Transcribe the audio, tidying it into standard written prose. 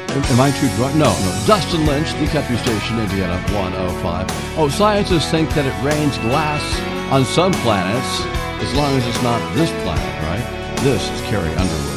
Am I too drunk? No. Dustin Lynch, DW station, Indiana 105. Oh, scientists think that it rains glass on some planets as long as it's not this planet, right? This is Carrie Underwood.